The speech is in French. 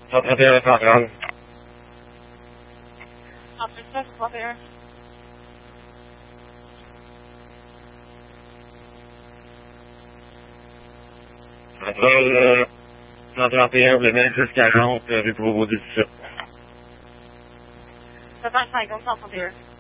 131, 130. Entre 161. Contrôle 131, le 2640, rue Provo 17. 750, 131.